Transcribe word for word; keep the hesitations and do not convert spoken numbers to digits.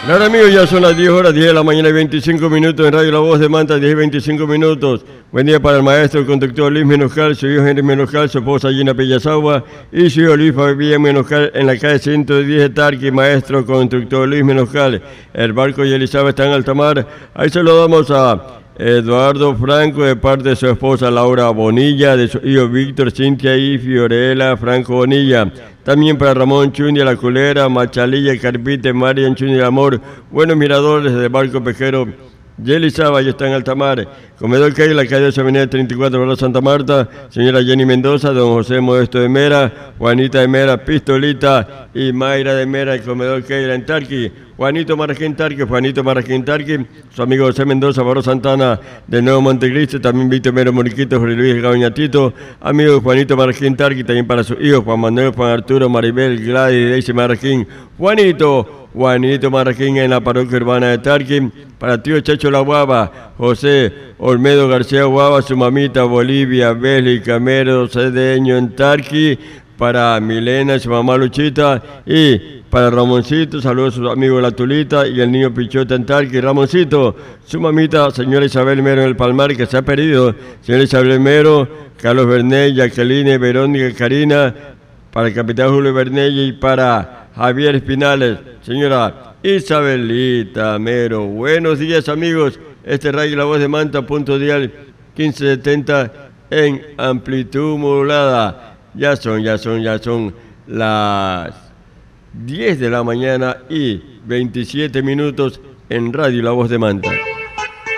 Ahora amigos, ya son las diez horas, diez de la mañana y veinticinco minutos en Radio La Voz de Manta, diez y veinticinco minutos. Buen día para el maestro, el conductor Luis Menojal, su hijo Henry Menojal, su esposa Gina Pellazagua y su hijo Luis Fabián Menojal en la calle ciento diez de Tarqui, maestro, conductor Luis Menojal. El barco y Elizabeth están en alta mar. Ahí saludamos a Eduardo Franco de parte de su esposa Laura Bonilla, de su hijo Víctor, Cintia y Fiorella Franco Bonilla. También para Ramón Chunia, La Culera, Machalilla, Carpite, Marian Chunia, El Amor, buenos miradores del barco pesquero Yelizaba, ya está en alta mar. Comedor Key, la calle de Avenida treinta y cuatro, Barrio Santa Marta. Señora Jenny Mendoza, don José Modesto de Mera, Juanita de Mera, Pistolita y Mayra de Mera, el Comedor Key en Tarqui. Juanito Marraquín Tarqui, Juanito Marraquín Tarqui, su amigo José Mendoza, Barrio Santana del Nuevo Montecristo, también Víctor Mero Moriquito, Jorge Luis Gabañatito, amigo Juanito Marraquín Tarqui, también para sus hijos Juan Manuel, Juan Arturo, Maribel, Gladys, Daisy Marraquín, Juanito, Juanito Marraquín en la parroquia urbana de Tarqui, para tío Chacho La Guava, José Olmedo García Guava, su mamita Bolivia, Beli Camero, Cedeño en Tarqui, para Milena, su mamá Luchita y para Ramoncito, saludos a sus amigos La Tulita y el niño Pichota en Tarqui. Ramoncito, su mamita, señora Isabel Mero en el Palmar, que se ha perdido, señora Isabel Mero, Carlos Bernet, Jacqueline, Verónica, Karina, para el capitán Julio Bernet y para Javier Espinales, señora Isabelita Mero. Buenos días amigos, este es Radio La Voz de Manta, punto dial quince setenta en amplitud modulada. Ya son, ya son, ya son las diez de la mañana y veintisiete minutos en Radio La Voz de Manta.